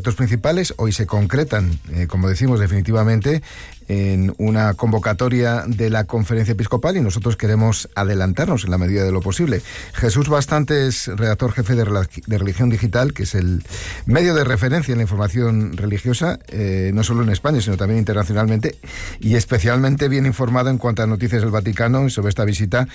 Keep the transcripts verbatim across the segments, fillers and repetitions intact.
actos principales hoy se concretan, eh, como decimos, definitivamente en una convocatoria de la Conferencia Episcopal y nosotros queremos adelantarnos en la medida de lo posible. Jesús Bastante es redactor jefe de, de Religión Digital, que es el medio de referencia en la información religiosa, eh, no solo en España, sino también internacionalmente, y especialmente bien informado en cuanto a noticias del Vaticano. Sobre esta visita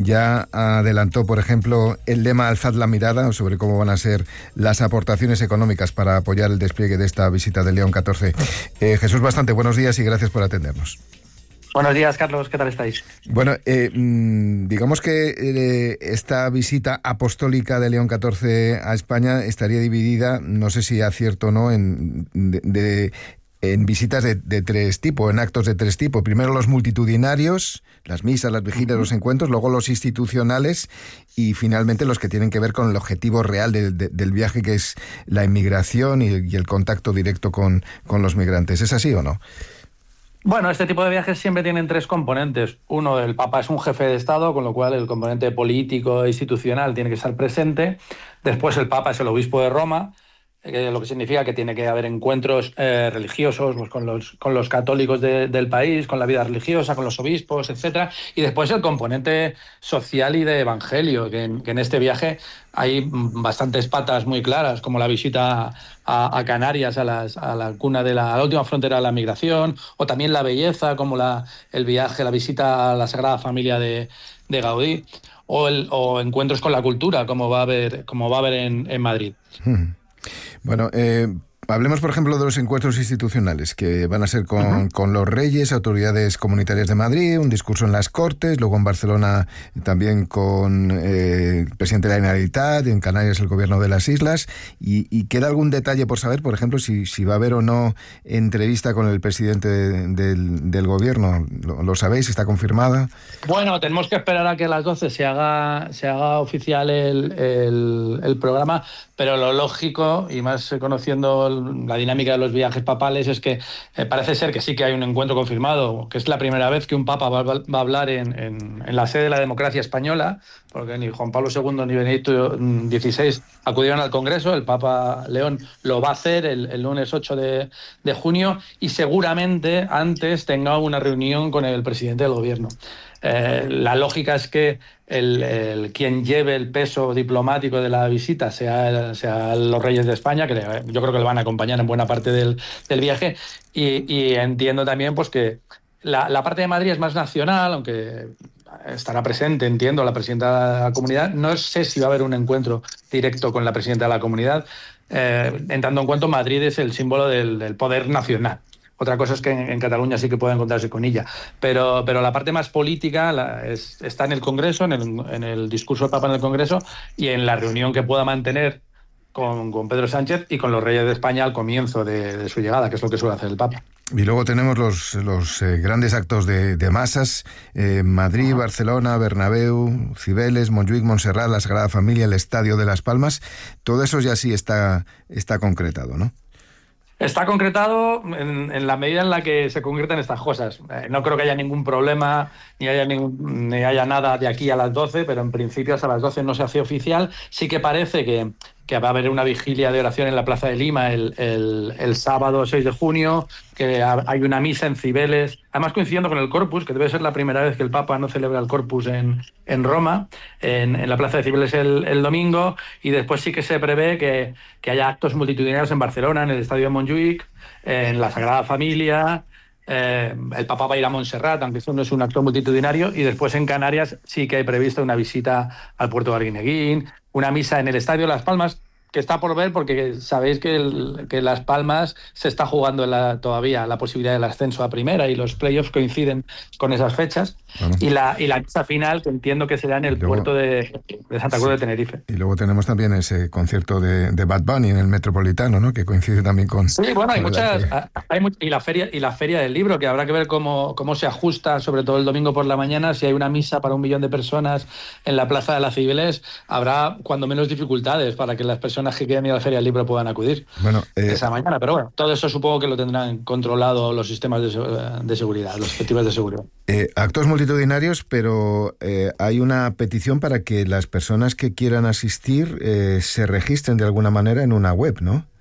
ya adelantó, por ejemplo, el lema Alzad la mirada, sobre cómo van a ser las aportaciones económicas para apoyar el despliegue de esta visita de León catorce. Eh, Jesús Bastante, buenos días y gracias por atendernos. Buenos días, Carlos, ¿qué tal estáis? Bueno, eh, digamos que eh, esta visita apostólica de León catorce a España estaría dividida, no sé si acierto o no, en, de, de, en visitas de, de tres tipos, en actos de tres tipos. Primero los multitudinarios, las misas, las vigilias, uh-huh. los encuentros, luego los institucionales y finalmente los que tienen que ver con el objetivo real de, de, del viaje, que es la inmigración y, y el contacto directo con, con los migrantes. ¿Es así o no? Bueno, este tipo de viajes siempre tienen tres componentes. Uno, el Papa es un jefe de Estado, con lo cual el componente político e institucional tiene que estar presente. Después el Papa es el obispo de Roma, eh, lo que significa que tiene que haber encuentros eh, religiosos pues, con, los, con los católicos de, del país, con la vida religiosa, con los obispos, etcétera. Y después el componente social y de evangelio, que en, que en este viaje hay bastantes patas muy claras, como la visita a, a Canarias, a, las, a la cuna de la, a la última frontera de la migración, o también la belleza, como la, el viaje, la visita a la Sagrada Familia de, de Gaudí, o, el, o encuentros con la cultura, como va a haber, como va a haber en, en Madrid. Hmm. Bueno, eh, hablemos, por ejemplo, de los encuentros institucionales, que van a ser con, uh-huh. con los reyes, autoridades comunitarias de Madrid, un discurso en las Cortes, luego en Barcelona también con eh, el presidente de la Generalitat, en Canarias el gobierno de las islas, y, y queda algún detalle por saber, por ejemplo, si, si va a haber o no entrevista con el presidente de, del, del gobierno. ¿Lo, ¿Lo sabéis? ¿Está confirmada? Bueno, tenemos que esperar a que a las doce se haga, se haga oficial el, el, el programa, pero lo lógico, y más conociendo la dinámica de los viajes papales, es que eh, parece ser que sí que hay un encuentro confirmado, que es la primera vez que un papa va, va a hablar en, en, en la sede de la democracia española, porque ni Juan Pablo segundo ni Benedicto dieciséis acudieron al Congreso. El Papa León lo va a hacer el, el lunes ocho de, de junio y seguramente antes tenga una reunión con el presidente del gobierno. Eh, la lógica es que el, el, quien lleve el peso diplomático de la visita sea, sea los reyes de España, que le, yo creo que le van a acompañar en buena parte del, del viaje, y, y entiendo también pues que la, la parte de Madrid es más nacional, aunque estará presente, entiendo, la presidenta de la comunidad. No sé si va a haber un encuentro directo con la presidenta de la comunidad, eh, en tanto en cuanto Madrid es el símbolo del, del poder nacional. Otra cosa es que en, en Cataluña sí que pueda encontrarse con ella. Pero, pero la parte más política la, es, está en el Congreso, en el, en el discurso del Papa en el Congreso y en la reunión que pueda mantener con, con Pedro Sánchez y con los reyes de España al comienzo de, de su llegada, que es lo que suele hacer el Papa. Y luego tenemos los, los eh, grandes actos de, de masas, eh, Madrid, uh-huh. Barcelona, Bernabéu, Cibeles, Montjuïc, Montserrat, la Sagrada Familia, el Estadio de Las Palmas. Todo eso ya sí está, está concretado, ¿no? Está concretado en, en la medida en la que se concretan estas cosas. Eh, no creo que haya ningún problema, ni haya, ningún, ni haya nada de aquí a las doce, pero en principio hasta las doce no se hace oficial. Sí que parece que, que va a haber una vigilia de oración en la Plaza de Lima el, el, el sábado seis de junio, que hay una misa en Cibeles, además coincidiendo con el Corpus, que debe ser la primera vez que el Papa no celebra el Corpus en, en Roma, en, en la Plaza de Cibeles el, el domingo, y después sí que se prevé que, que haya actos multitudinarios en Barcelona, en el Estadio de Montjuïc, en la Sagrada Familia. Eh, el Papa va a ir a Montserrat, aunque eso no es un acto multitudinario, y después en Canarias sí que hay prevista una visita al puerto de Arguineguín, una misa en el Estadio Las Palmas, que está por ver porque sabéis que, el, que Las Palmas se está jugando la, todavía la posibilidad del ascenso a primera y los playoffs coinciden con esas fechas. Bueno. Y la y la misa final, que entiendo que será en el luego, puerto de, de Santa Cruz sí. de Tenerife. Y luego tenemos también ese concierto de, de Bad Bunny en el Metropolitano, ¿no? Que coincide también con... Sí, bueno, hay muchas... Hay much, y, la feria, y la feria del libro, que habrá que ver cómo, cómo se ajusta, sobre todo el domingo por la mañana. Si hay una misa para un millón de personas en la Plaza de las Cibeles, habrá cuando menos dificultades para que las personas que quieran ir a la feria del libro puedan acudir bueno, eh, esa mañana. Pero bueno, todo eso supongo que lo tendrán controlado los sistemas de, de seguridad, los efectivos de seguridad. Eh, actos multitudinarios, pero eh, hay una petición para que las personas que quieran asistir eh, se registren de alguna manera en una web, ¿no?